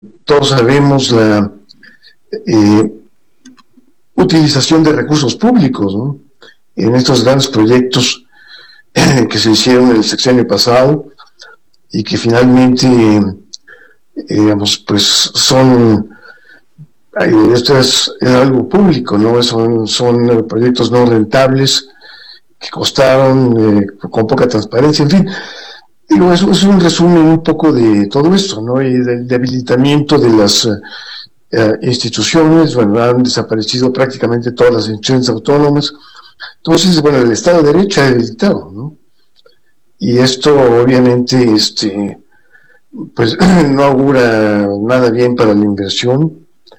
todos sabemos la eh, utilización de recursos públicos, ¿no? En estos grandes proyectos que se hicieron el sexenio pasado y que finalmente, digamos, pues esto es algo público, ¿no? Son proyectos no rentables que costaron con poca transparencia, en fin. Digo, eso es un resumen un poco de todo esto, ¿no? Y del debilitamiento de las instituciones. Bueno, han desaparecido prácticamente todas las instituciones autónomas. Entonces, bueno, el Estado de Derecho ha debilitado, ¿no? Y esto obviamente, pues no augura nada bien para la inversión.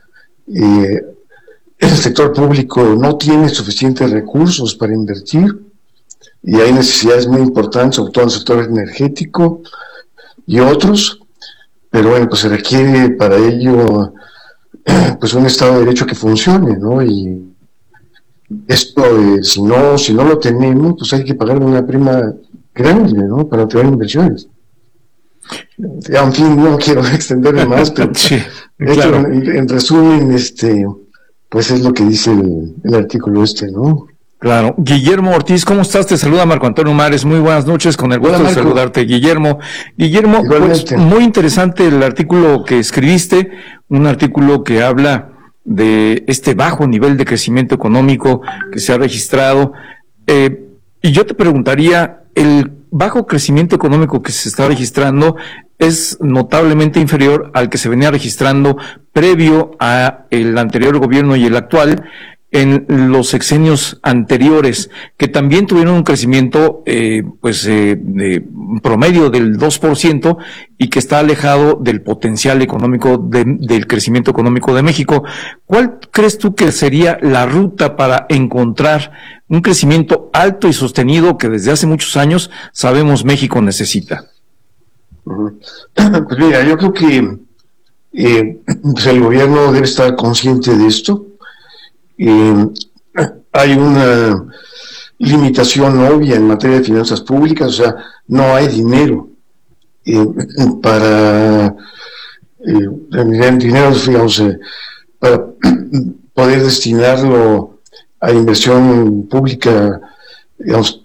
El sector público no tiene suficientes recursos para invertir y hay necesidades muy importantes, sobre todo en el sector energético y otros, pero bueno, pues se requiere para ello pues un Estado de Derecho que funcione, ¿no? Y esto, si no lo tenemos, pues hay que pagar una prima grande, ¿no? Para atraer inversiones. En fin, no quiero extenderme más, pero sí, claro. en resumen, pues es lo que dice el artículo ¿no? Claro. Guillermo Ortiz, ¿cómo estás? Te saluda Marco Antonio Mares. Muy buenas noches, con el gusto de saludarte, Guillermo. Guillermo, pues muy interesante el artículo que escribiste, un artículo que habla de este bajo nivel de crecimiento económico que se ha registrado. Y yo te preguntaría, el bajo crecimiento económico que se está registrando es notablemente inferior al que se venía registrando previo a el anterior gobierno y el actual, en los sexenios anteriores, que también tuvieron un crecimiento de promedio del 2% y que está alejado del potencial económico del crecimiento económico de México. ¿Cuál crees tú que sería la ruta para encontrar un crecimiento alto y sostenido que desde hace muchos años sabemos México necesita? Pues mira, yo creo que pues el gobierno debe estar consciente de esto. Hay una limitación obvia en materia de finanzas públicas, o sea, no hay dinero para digamos, para poder destinarlo a inversión pública, digamos.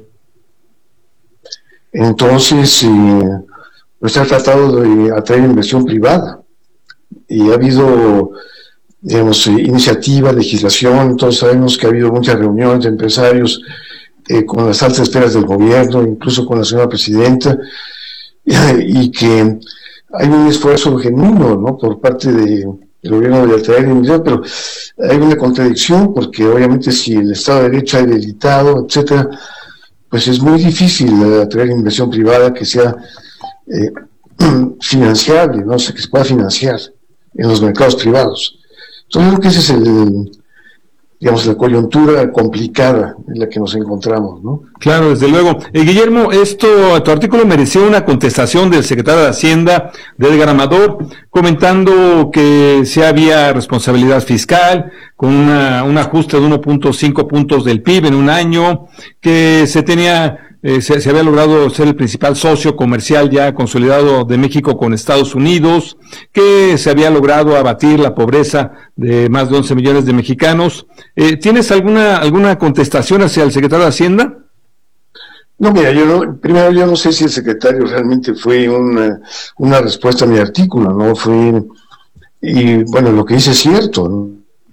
Entonces, pues se ha tratado de atraer inversión privada y ha habido, digamos, iniciativa, legislación. Todos sabemos que ha habido muchas reuniones de empresarios con las altas esferas del gobierno, incluso con la señora presidenta, y que hay un esfuerzo genuino, ¿no?, por parte del gobierno de atraer inversión, pero hay una contradicción, porque obviamente si el Estado de Derecho ha debilitado, etcétera, pues es muy difícil atraer inversión privada que sea financiable, ¿no? O sea, que se pueda financiar en los mercados privados. Entonces, creo que ese es la coyuntura complicada en la que nos encontramos, ¿no? Claro, desde luego. Guillermo, tu artículo mereció una contestación del secretario de Hacienda, de Edgar Amador, comentando que sí había responsabilidad fiscal, con un ajuste de 1.5 puntos del PIB en un año, que se había logrado ser el principal socio comercial ya consolidado de México con Estados Unidos, que se había logrado abatir la pobreza de más de 11 millones de mexicanos. ¿Tienes alguna contestación hacia el secretario de Hacienda? No, mira, primero yo no sé si el secretario realmente fue una respuesta a mi artículo, ¿no? Y bueno, lo que dice es cierto, ¿no?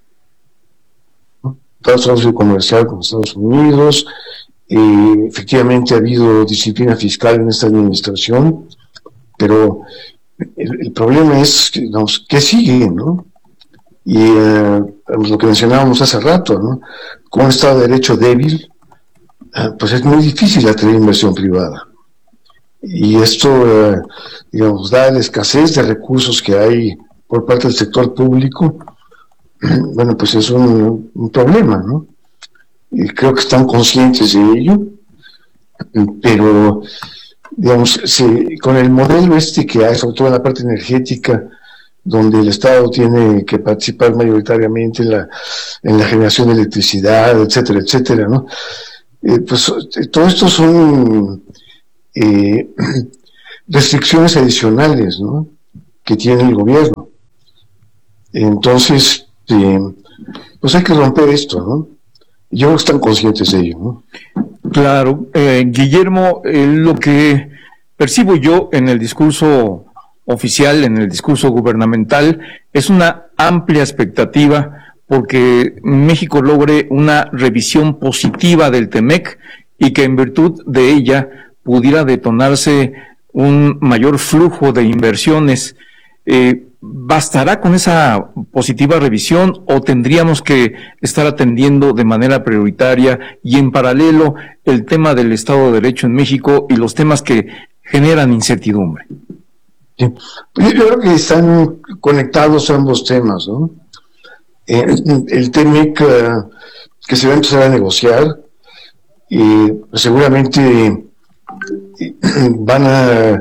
Socio comercial con Estados Unidos. Efectivamente ha habido disciplina fiscal en esta administración, pero el problema es, ¿qué sigue, no? Y lo que mencionábamos hace rato, ¿no? Con un Estado de Derecho débil, pues es muy difícil atraer inversión privada. Y esto, da la escasez de recursos que hay por parte del sector público. Bueno, pues es un problema, ¿no? Y creo que están conscientes de ello, pero, con el modelo que hay, sobre todo en la parte energética, donde el Estado tiene que participar mayoritariamente en la generación de electricidad, etcétera, etcétera, ¿no? Pues todo esto son restricciones adicionales, ¿no?, que tiene el gobierno. Entonces, pues hay que romper esto, ¿no? Yo creo que están conscientes de ello, ¿no? Claro, Guillermo, lo que percibo yo en el discurso oficial, en el discurso gubernamental, es una amplia expectativa porque México logre una revisión positiva del TEMEC y que en virtud de ella pudiera detonarse un mayor flujo de inversiones. ¿Bastará con esa positiva revisión o tendríamos que estar atendiendo de manera prioritaria y en paralelo el tema del Estado de Derecho en México y los temas que generan incertidumbre? Sí. Yo creo que están conectados ambos temas, ¿no? El TEMEC que se va a empezar a negociar y seguramente van a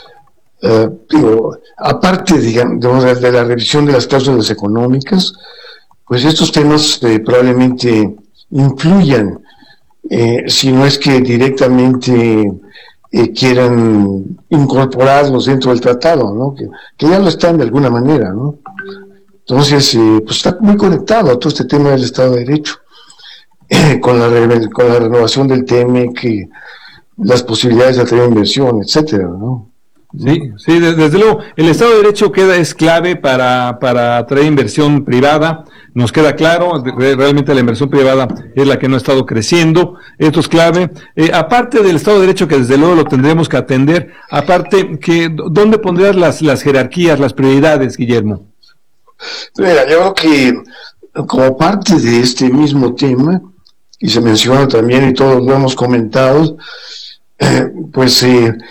aparte digamos de la revisión de las cláusulas económicas, pues estos temas probablemente influyan, si no es que directamente quieran incorporarlos dentro del tratado, ¿no? Que ya lo están de alguna manera, ¿no? Entonces, pues está muy conectado a todo este tema del Estado de Derecho, con la renovación del TEMEC, las posibilidades de atraer inversión, etcétera, ¿no? Sí, desde luego, el Estado de Derecho es clave para atraer inversión privada, nos queda claro, realmente la inversión privada es la que no ha estado creciendo, esto es clave. Aparte del Estado de Derecho, que desde luego lo tendremos que atender, aparte, ¿dónde pondrías las jerarquías, las prioridades, Guillermo? Mira, yo creo que como parte de este mismo tema, y se menciona también y todos lo hemos comentado, pues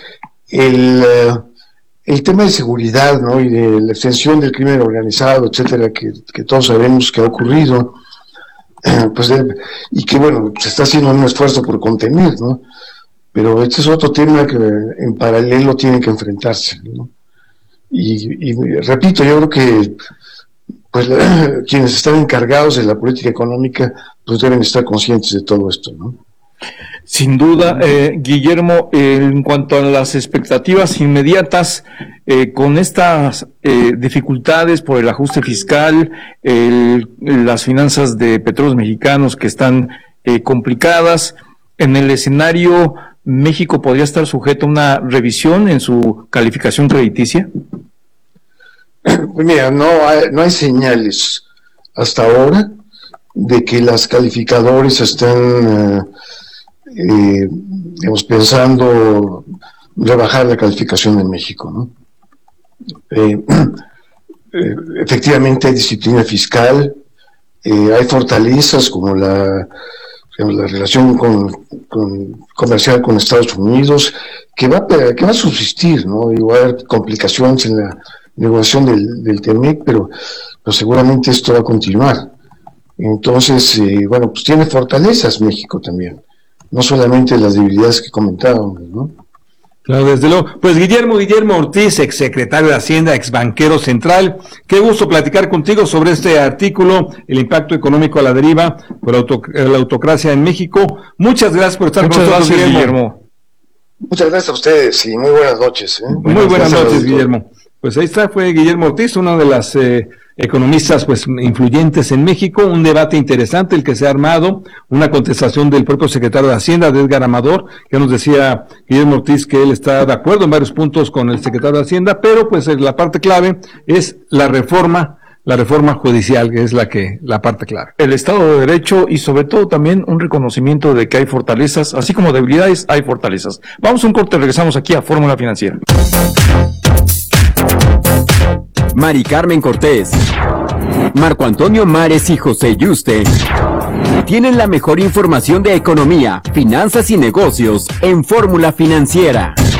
el tema de seguridad, ¿no? Y de la extensión del crimen organizado, etcétera, que todos sabemos que ha ocurrido, pues y que bueno, se está haciendo un esfuerzo por contener, ¿no? Pero este es otro tema que en paralelo tienen que enfrentarse, ¿no? Y repito, yo creo que pues quienes están encargados de la política económica pues deben estar conscientes de todo esto, ¿no? Sin duda, Guillermo, en cuanto a las expectativas inmediatas, con estas dificultades por el ajuste fiscal, las finanzas de Petróleos Mexicanos que están complicadas, en el escenario, ¿México podría estar sujeto a una revisión en su calificación crediticia? Pues mira, no hay señales hasta ahora de que las calificadoras están pensando rebajar la calificación en México, ¿no? Efectivamente hay disciplina fiscal, hay fortalezas como la relación comercial con Estados Unidos que va a subsistir, ¿no? Y va a haber complicaciones en la negociación del TEMEC, pero seguramente esto va a continuar. Entonces, bueno, pues tiene fortalezas México también, no solamente las debilidades que comentábamos, ¿no? Claro, desde luego. Pues Guillermo Ortiz, exsecretario de Hacienda, exbanquero central, qué gusto platicar contigo sobre este artículo, el impacto económico a la deriva por la autocracia en México. Muchas gracias por estar con nosotros, Guillermo. Muchas gracias a ustedes y muy buenas noches. Muy buenas noches, Guillermo. Pues ahí está, fue Guillermo Ortiz, uno de las economistas pues influyentes en México, un debate interesante el que se ha armado, una contestación del propio secretario de Hacienda, de Edgar Amador, que nos decía Guillermo Ortiz que él está de acuerdo en varios puntos con el secretario de Hacienda, pero pues la parte clave es la reforma judicial, que es la parte clave. El Estado de Derecho y sobre todo también un reconocimiento de que hay fortalezas, así como debilidades, hay fortalezas. Vamos a un corte, regresamos aquí a Fórmula Financiera. Mari Carmen Cortés, Marco Antonio Mares y José Yuste tienen la mejor información de economía, finanzas y negocios en Fórmula Financiera.